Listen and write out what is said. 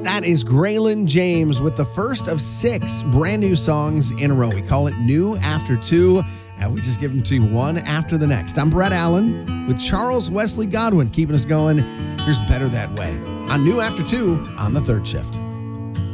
That is Graylin James with the first of 6 brand new songs in a row. We call it New After 2, and we just give them to you one after the next. I'm Brett Allen with Charles Wesley Godwin keeping us going. Here's Better That Way on New After 2 on the third shift.